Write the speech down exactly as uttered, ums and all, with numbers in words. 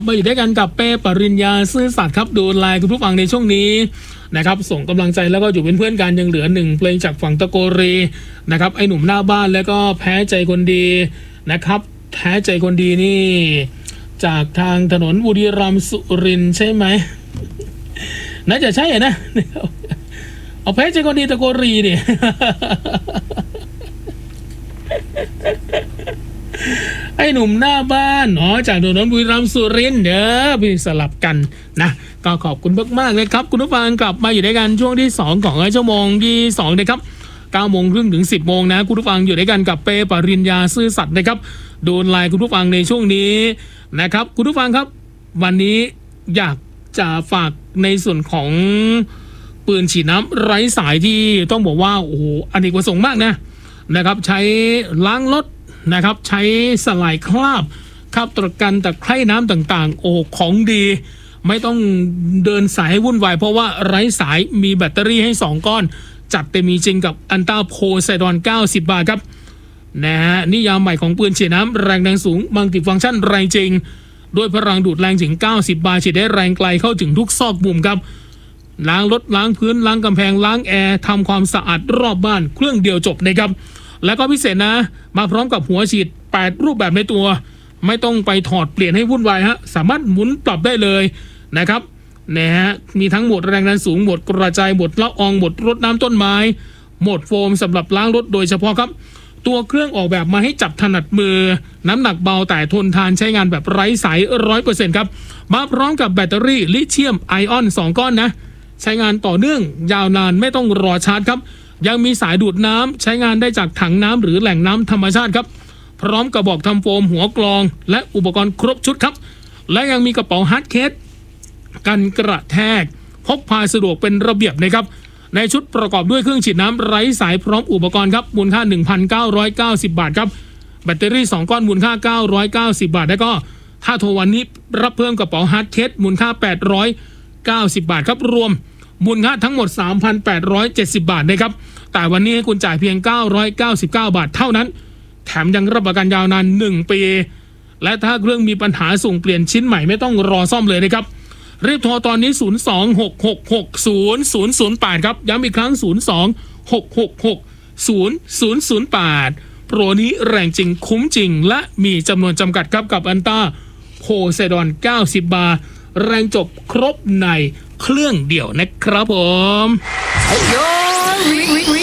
มาอยู่ด้วยกันกับเป้ปริญญาซื่อสัตย์ครับดูไลน์คุณผู้ฟังในช่วงนี้นะครับส่งกำลังใจแล้วก็อยู่เป็นเพื่อนกันยังเหลือหนึ่งเพลงจากฝั่งตะโกรีนะครับไอหนุ่มหน้าบ้านแล้วก็แพ้ใจคนดีนะครับแพ้ใจคนดีนี่จากทางถนนบุรีรัมย์สุรินทร์ใช่ไหมน่าจะใช่นะเอาแพ้ใจคนดีตะโกรีดิไอ้หนุ่มหน้าบ้านอ๋อจากถนนบุรีรัมย์สุรินทร์เด้อพี่สลับกันนะก็ขอบคุณมากๆเลยครับคุณผู้ฟังกลับมาอยู่ด้วยกันช่วงที่สองของชั่วโมงที่สองนะครับเก้าโมงครึ่งถึงสิบโมงนะคุณผู้ฟังอยู่ด้วยกันกับเป้ปริญญาซื่อสัตย์นะครับโดนไลน์คุณผู้ฟังในช่วงนี้นะครับคุณผู้ฟังครับวันนี้อยากจะฝากในส่วนของปืนฉีดน้ำไร้สายที่ต้องบอกว่าโอ้โหอเนกประสงค์มากนะนะครับใช้ล้างรถนะครับใช้สลายคราบคราบตรกันตะไคร่น้ำต่างๆโอ้ของดีไม่ต้องเดินสายให้วุ่นวายเพราะว่าไร้สายมีแบตเตอรี่ให้สองก้อนจัดเต็มมีจริงกับอันต้าโพไซดอนเก้าสิบบาทครับนะฮะนิยามใหม่ของปืนฉีดน้ำแรงดันสูงมัลติฟังก์ชันแรงจริงด้วยพลังดูดแรงถึงเก้าสิบบาทฉีดได้แรงไกลเข้าถึงทุกซอกมุมครับล้างรถล้างพื้นล้างกำแพงล้างแอร์ทำความสะอาดรอบบ้านเครื่องเดียวจบนะครับแล้วก็พิเศษนะมาพร้อมกับหัวฉีดแปดรูปแบบในตัวไม่ต้องไปถอดเปลี่ยนให้วุ่นวายฮะสามารถหมุนปรับได้เลยนะครับนะฮะมีทั้งโหมดแรงดันสูงโหมดกระจายโหมดละอองโหมดรดน้ำต้นไม้โหมดโฟมสำหรับล้างรถโดยเฉพาะครับตัวเครื่องออกแบบมาให้จับถนัดมือน้ำหนักเบาแต่ทนทานใช้งานแบบไร้สาย ร้อยเปอร์เซ็นต์ ครับมาพร้อมกับแบตเตอรี่ลิเธียมไอออนสองก้อนนะใช้งานต่อเนื่องยาวนานไม่ต้องรอชาร์จครับยังมีสายดูดน้ำใช้งานได้จากถังน้ำหรือแหล่งน้ำธรรมชาติครับพร้อมกระบอกทำโฟมหัวกรองและอุปกรณ์ครบชุดครับและยังมีกระเป๋าฮาร์ดเคสกันกระแทกพกพาสะดวกเป็นระเบียบนะครับในชุดประกอบด้วยเครื่องฉีดน้ำไร้สายพร้อมอุปกรณ์ครับมูลค่า หนึ่งพันเก้าร้อยเก้าสิบ บาทครับแบตเตอรี่สองก้อนมูลค่าเก้าร้อยเก้าสิบบาทแล้วก็ถ้าโทรวันนี้รับเพิ่มกระเป๋าฮาร์ดเคสมูลค่าแปดร้อยเก้าสิบบาทครับรวมมูลค่าทั้งหมด สามพันแปดร้อยเจ็ดสิบ บาทนะครับแต่วันนี้ให้คุณจ่ายเพียงเก้าร้อยเก้าสิบเก้าบาทเท่านั้นแถมยังรับประกันยาวนานหนึ่งปีและถ้าเครื่องมีปัญหาส่งเปลี่ยนชิ้นใหม่ไม่ต้องรอซ่อมเลยนะครับรีบโทรตอนนี้ศูนย์ สอง หก หก หก ศูนย์ ศูนย์ ศูนย์ แปดครับย้ำอีกครั้งศูนย์ สอง หก หก หก ศูนย์ ศูนย์ ศูนย์ แปดโปรนี้แรงจริงคุ้มจริงและมีจำนวนจำกัดครับกับอันต้าโพไซดอนเก้าสิบบาทแรงจบครบในเครื่องเดี่ยวนะครับผม